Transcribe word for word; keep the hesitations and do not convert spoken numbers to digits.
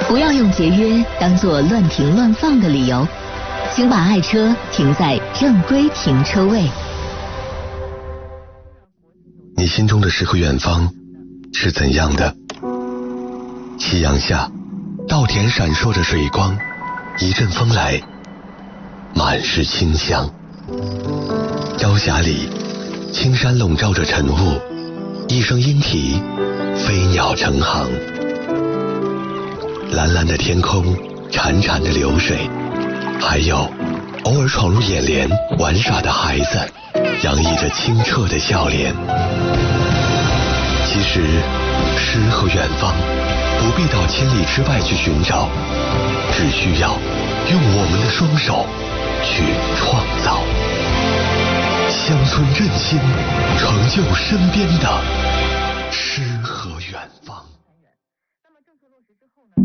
不要用节约当作乱停乱放的理由，请把爱车停在正规停车位。 你心中的诗和远方是怎样的？夕阳下，稻田闪烁着水光，一阵风来，满是清香。朝霞里，青山笼罩着晨雾，一声莺啼，飞鸟成行。蓝蓝的天空，潺潺的流水，还有偶尔闯入眼帘玩耍的孩子，洋溢着清澈的笑脸。其实，诗和远方不必到千里之外去寻找，只需要用我们的双手去创造。乡村振兴，成就身边的诗和远方。